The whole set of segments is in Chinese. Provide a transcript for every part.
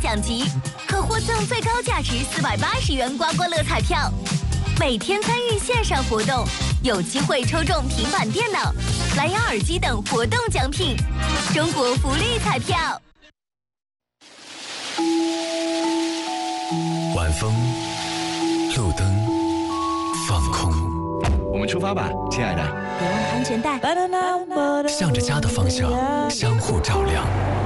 奖金，可获赠最高价值480元刮刮乐彩票。每天参与线上活动，有机会抽中平板电脑、蓝牙耳机等活动奖品。中国福利彩票。 晚风，路灯，放空。 我们出发吧，亲爱的。 别忘安全带。 向着家的方向，相互照亮。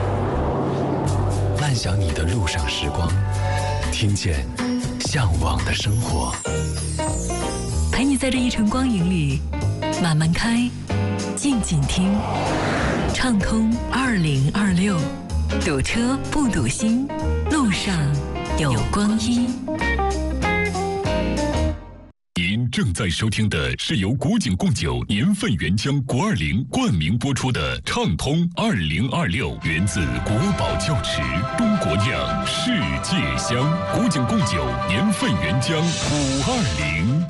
漫想你的路上时光，听见向往的生活。 陪你在这一程光影里，慢慢开，静静听。畅通2026，堵车不堵心，路上有光阴。 您正在收听的是由古井贡酒年份原浆国20冠名播出的《畅通2026》，源自国宝窖池，中国酿，世界香。古井贡酒年份原浆520。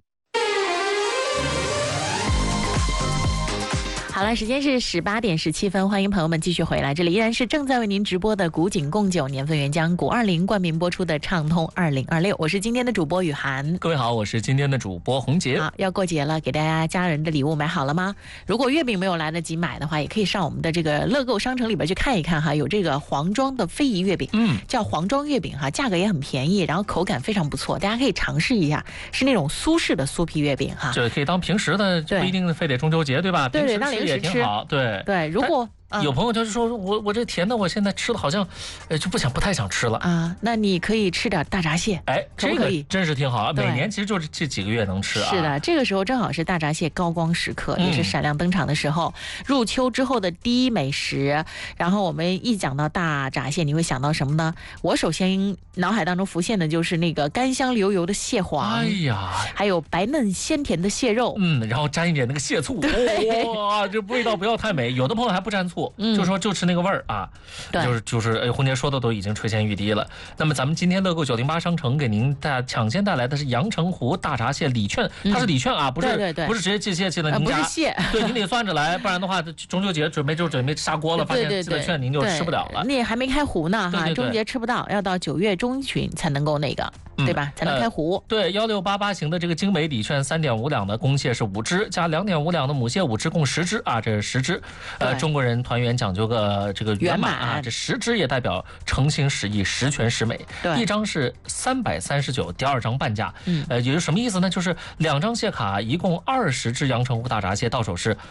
好了，时间是18点17分，欢迎朋友们继续回来，这里依然是正在为您直播的古井贡酒年份原浆520冠名播出的畅通2026，我是今天的主播雨涵。 各位好，我是今天的主播洪杰。 好，要过节了，给大家家人的礼物买好了吗？如果月饼没有来得及买的话，也可以上我们的这个乐购商城里边去看一看哈，有这个黄庄的非遗月饼，叫黄庄月饼哈，价格也很便宜，然后口感非常不错，大家可以尝试一下，是那种苏式的酥皮月饼哈， 这可以当平时的，不一定非得中秋节对吧？ 对，当零食也挺好，对， 如果有朋友就是说我这甜的，我现在吃的好像，就不太想吃了啊。那你可以吃点大闸蟹， 这个真是挺好，每年其实就是这几个月能吃啊。 是的，这个时候正好是大闸蟹高光时刻，也是闪亮登场的时候。入秋之后的第一美食，然后我们一讲到大闸蟹，你会想到什么呢？我首先脑海当中浮现的就是那个干香流油的蟹黄， 哎呀， 还有白嫩鲜甜的蟹肉， 然后沾一点那个蟹醋，哇，这味道不要太美。有的朋友还不沾醋。就说就吃那个味儿啊，就是洪杰说的都已经垂涎欲滴了。那么咱们今天乐购908商城给您抢先带来的是阳澄湖大闸蟹礼券，它是礼券啊，不是直接寄蟹去了您家， 不是蟹， 对，您得算着来，不然的话中秋节准备下锅了，发现这个券您就吃不了了。 那还没开湖呢哈， 中秋节吃不到，要到9月中旬才能够那个。对吧？才能开湖。 对，1688型的这个精美礼券3.5两的公蟹是5只，加2.5两的母蟹5只，共10只啊，这是10只。中国人团圆讲究个这个圆满啊，这10只也代表诚心实意、十全十美。 对， 一张是339，第2张半价。也就是什么意思呢？就是2张蟹卡，一共20只阳澄湖大闸蟹，到手是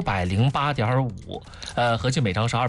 508.5，合计每张是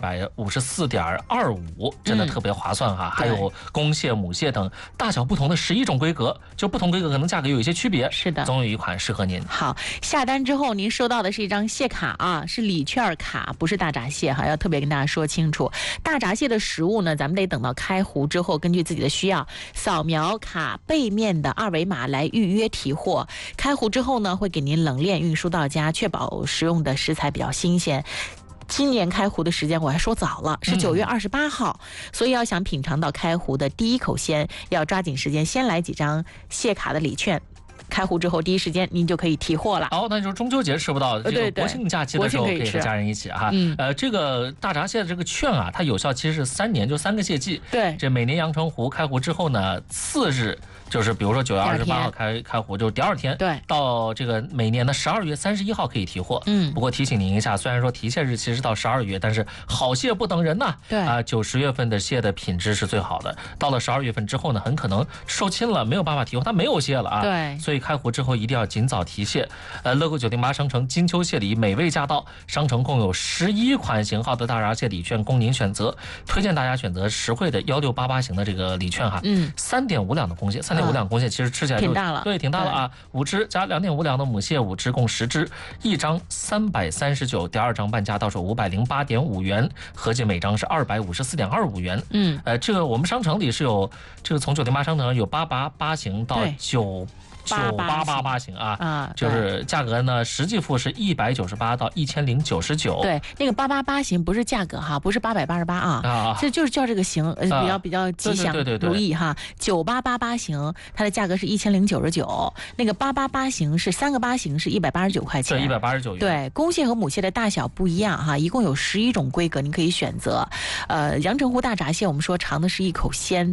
254.25，真的特别划算哈。还有公蟹、母蟹等大小不同的11种规格，就不同规格可能价格有一些区别， 是的， 总有一款适合您。 好，下单之后您收到的是一张蟹卡啊，是礼券卡，不是大闸蟹哈，要特别跟大家说清楚。大闸蟹的食物呢，咱们得等到开湖之后，根据自己的需要，扫描卡背面的2维码来预约提货。开湖之后呢，会给您冷链运输到家，确保食用的食材比较新鲜。今年开湖的时间我还说早了，是9月28号，所以要想品尝到开湖的第一口鲜，要抓紧时间先来几张蟹卡的礼券。开湖之后第一时间您就可以提货了。 好，那就是中秋节吃不到，这个国庆假期的时候可以和家人一起哈。这个大闸蟹的这个券啊，它有效期是3年，就3个蟹季。 对， 这每年阳澄湖开湖之后呢，次日就是比如说9月28号开湖，就是第2天， 对， 到这个每年的12月31号可以提货。不过提醒您一下，虽然说提蟹日期是到12月，但是好蟹不等人呐。 对啊 ，9、10月份的蟹的品质是最好的，到了12月份之后呢，很可能售罄了，没有办法提货，它没有蟹了啊。 对， 所以开湖之后一定要尽早提蟹。乐购908商城金秋蟹礼美味驾到，商城共有11款型号的大闸蟹礼券供您选择，推荐大家选择实惠的1688型的这个礼券哈。3.5两的公蟹，3.5两公蟹其实吃起来挺大了， 对，挺大了啊。5只加2.5两的母蟹5只，共10只，一张339，第2张半价，到手508.5元，合计每张是254.25元。这个我们商城里是有这个从908商城有888型到9888型啊，就是价格呢，实际付是198到1099。 对，那个888型不是价格哈，不是888啊，这就是叫这个型，比较吉祥如意哈。9888型它的价格是1099，那个888型是3个8型是189块钱， 对，189元。 对，公蟹和母蟹的大小不一样哈，一共有11种规格，您可以选择。阳澄湖大闸蟹，我们说尝的是一口鲜。